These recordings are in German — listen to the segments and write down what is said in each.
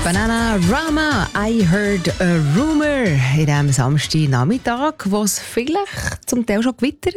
Bananarama, I heard a rumor in diesem Samstagnachmittag, wo es vielleicht zum Teil schon gewittert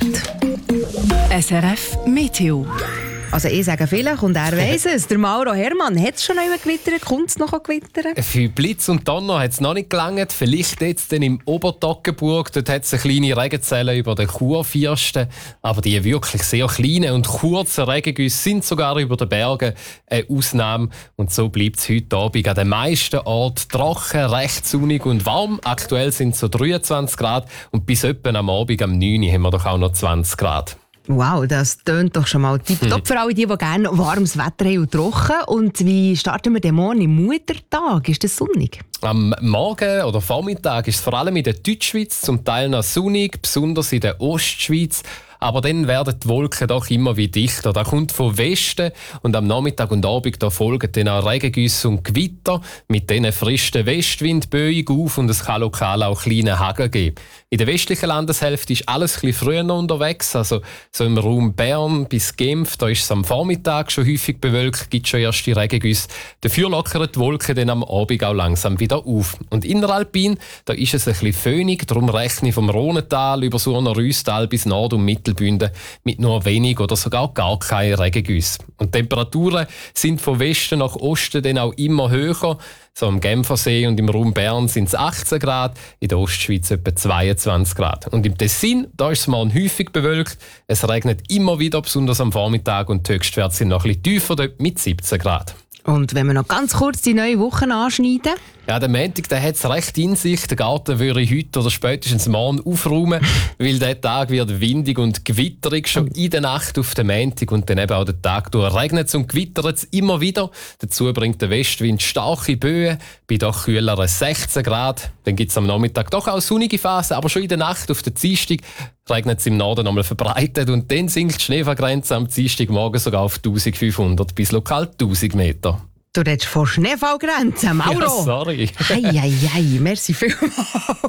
hat. SRF Meteo. Also ich sage vielleicht und er weiss es. Der Mauro Hermann, hat es schon einmal gewittert? Kommt es noch gewittern? Für Blitz und Donner hat es noch nicht gelangt. Vielleicht jetzt dann im Obertoggenburg. Dort hat es eine kleine Regenzelle über den Kurfürsten. Aber die wirklich sehr kleinen und kurzen Regengüsse sind sogar über den Bergen eine Ausnahme. Und so bleibt es heute Abend an den meisten Orten trocken, recht sonnig und warm. Aktuell sind es so 23 Grad. Und bis etwa am Abend, am 9 Uhr, haben wir doch auch noch 20 Grad. Wow, das tönt doch schon mal tipptopp für alle, die gerne warmes Wetter haben und trocken. Und wie starten wir den morgen im Muttertag? Ist das sonnig? Am Morgen oder Vormittag ist es vor allem in der Deutschschweiz zum Teil noch sonnig, besonders in der Ostschweiz. Aber dann werden die Wolken doch immer wie dichter. Da kommt von Westen und am Nachmittag und Abend da folgen dann auch Regengüsse und Gewitter mit diesen frischen Westwindböen auf und es kann lokal auch kleine Hagel geben. In der westlichen Landeshälfte ist alles ein bisschen früher noch unterwegs. Also so im Raum Bern bis Genf, da ist es am Vormittag schon häufig bewölkt, gibt schon erste Regengüsse. Dafür lockern die Wolken dann am Abend auch langsam wieder auf. Und inneralpin, da ist es ein bisschen föhnig, darum rechne ich vom Rhonental über Surner Rüstal bis Nord- und Mittelbünden mit nur wenig oder sogar gar keine Regengüsse. Und die Temperaturen sind von Westen nach Osten dann auch immer höher. So am Genfersee und im Raum Bern sind es 18 Grad, in der Ostschweiz etwa 22 Grad. Und im Tessin, da ist es morgen häufig bewölkt. Es regnet immer wieder, besonders am Vormittag, und die Höchstwerte sind noch ein bisschen tiefer, dort mit 17 Grad. Und wenn wir noch ganz kurz die neue Woche anschneiden? Ja, der Montag, der hat es recht in sich. Den Garten würde ich heute oder spätestens morgen aufräumen, weil der Tag wird windig und gewitterig, schon in der Nacht auf den Montag und dann eben auch den Tag durch. Regnet es und gewittert es immer wieder. Dazu bringt der Westwind starke Böen, bei doch kühleren 16 Grad. Dann gibt es am Nachmittag doch auch sonnige Phasen, aber schon in der Nacht auf den Dienstag regnet es im Norden nochmal verbreitet und dann sinkt die Schneefallgrenze am Dienstagmorgen sogar auf 1500 bis lokal 1000 Meter. Du redest von Schneefallgrenzen, Mauro. Ja, sorry. Ei, merci vielmals.